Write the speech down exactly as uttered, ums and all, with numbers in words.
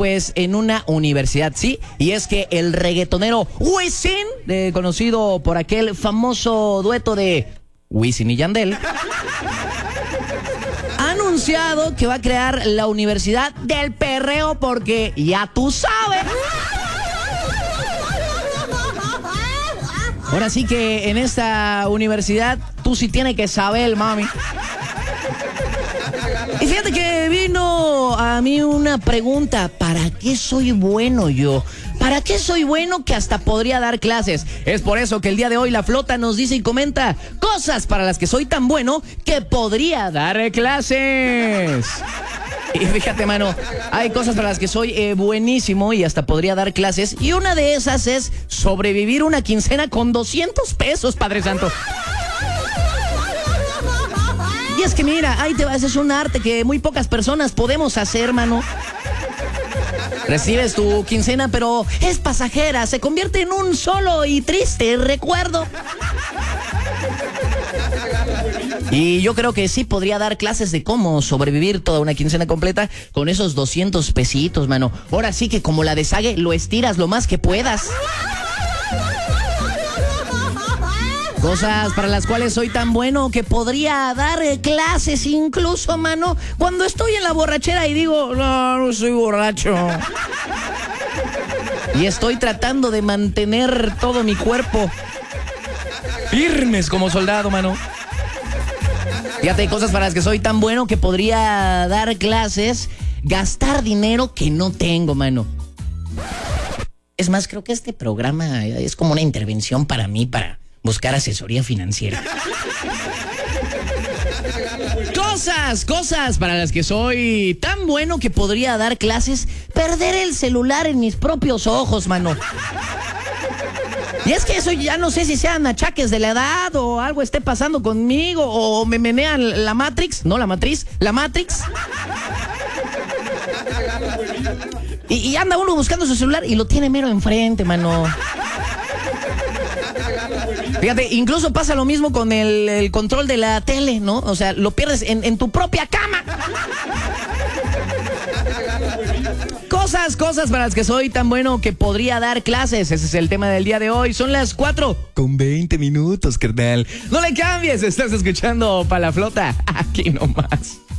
pues en una universidad, sí, y es que el reggaetonero Wisin, eh, conocido por aquel famoso dueto de Wisin y Yandel, ha anunciado que va a crear la Universidad del Perreo porque ya tú sabes. Ahora sí que en esta universidad tú sí tienes que saber, mami. Y fíjate que vino a mí una pregunta, ¿para qué soy bueno yo? ¿Para qué soy bueno que hasta podría dar clases? Es por eso que el día de hoy la flota nos dice y comenta cosas para las que soy tan bueno que podría dar clases. Y fíjate, mano, hay cosas para las que soy eh, buenísimo y hasta podría dar clases. Y una de esas es sobrevivir una quincena con doscientos pesos, Padre Santo. Y es que mira, ahí te vas, es un arte que muy pocas personas podemos hacer, mano. Recibes tu quincena, pero es pasajera, se convierte en un solo y triste recuerdo. Y yo creo que sí podría dar clases de cómo sobrevivir toda una quincena completa con esos doscientos pesitos, mano. Ahora sí que como la de Sage, lo estiras lo más que puedas. Cosas para las cuales soy tan bueno que podría dar clases incluso, mano, cuando estoy en la borrachera y digo, no, no soy borracho. Y estoy tratando de mantener todo mi cuerpo firmes como soldado, mano. Fíjate, cosas para las que soy tan bueno que podría dar clases, gastar dinero que no tengo, mano. Es más, creo que este programa es como una intervención para mí, para buscar asesoría financiera. Cosas, cosas para las que soy tan bueno que podría dar clases, perder el celular en mis propios ojos, mano. Y es que eso ya no sé si sean achaques de la edad o algo esté pasando conmigo o me menean la Matrix, no la matriz, la Matrix. Y, y anda uno buscando su celular y lo tiene mero enfrente, mano. Fíjate, incluso pasa lo mismo con el, el control de la tele, ¿no? O sea, lo pierdes en, en tu propia cama. Cosas, cosas para las que soy tan bueno que podría dar clases. Ese es el tema del día de hoy. Son las cuatro con veinte minutos, carnal. No le cambies, estás escuchando Pa' la Flota. Aquí nomás.